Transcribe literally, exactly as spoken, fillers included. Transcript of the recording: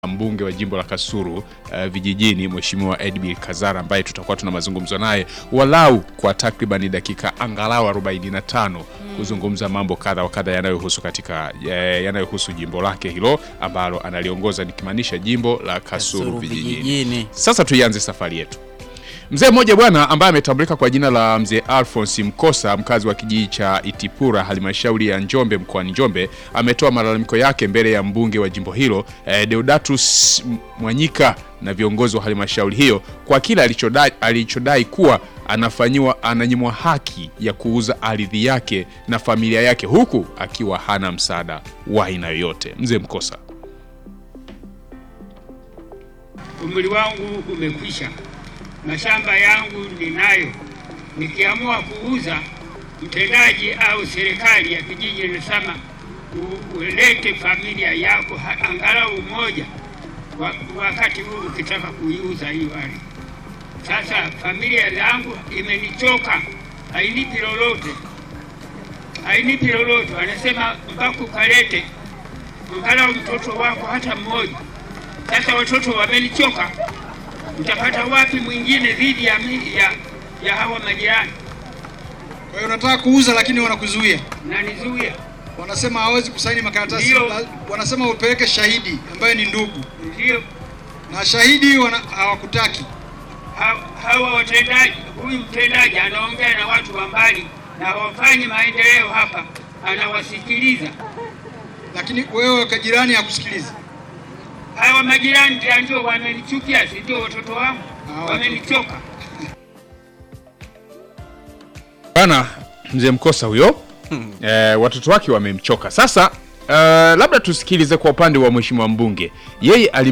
mbunge wa jimbo la Kasulu uh, vijijini Mheshimiwa Edbil Kazara ambaye tutakuwa tuna mazungumzo naye walau kwa takriban dakika angalau arobaini na tano mm. kuzungumza mambo kadha wa kadha yanayohusu katika yanayohusu jimbo lake hilo ambalo analiongoza, nikimaanisha jimbo la Kasulu, Kasulu vijijini. vijijini. Sasa tuianze safari yetu. Mzee mmoja bwana ambaye ametambulika kwa jina la Mzee Alphonse Mkosa, mkazi wa kijiji cha Itipura, halmashauri ya Njombe mkoani Njombe, ametoa malalamiko yake mbele ya mbunge wa jimbo hilo eh, Deodatus Mwanyika na viongozi wa halmashauri hiyo kwa kila alichodai alichodai kuwa anafanywa ananyimwa haki ya kuuza ardhi yake na familia yake huku akiwa hana msaada wa aina yoyote. Mzee Mkosa: umri wangu umekwisha, mashamba yangu ninayo, nikiamua kuuza, mtendaji au serikali ya kijiji inasema ulete familia yako angalau moja wakati huu ukitaka kuiuza hiyo ardhi. Sasa familia yangu imenichoka, hainipi lolote, hainipi lolote. Anasema mpaka ukalete angalau mtoto wako hata mmoja. Sasa watoto wamenichoka, utapata wapi mwingine dhidi ya, ya, ya hawa majirani? Kwa hiyo unataka kuuza lakini wanakuzuia. Nanizuia. Wanasema hawezi kusaini makaratasi. Ndio. Wanasema upeleke shahidi ambaye ni ndugu. Ndio. Na shahidi wana, hawakutaki. Ha, hawa watendaji, huyu mtendaji anaongea na watu wa mbali na hawafanyi maendeleo hapa, anawasikiliza. Lakini wewe kajirani hakusikiliza. Hawa majirani ndio wamenichukia, si ndio watoto wangu wamenichoka. Bana Mzee Mkosa huyo hmm. E, watoto wake wamemchoka. Sasa uh, labda tusikilize kwa upande wa mheshimiwa mbunge. Yeye ali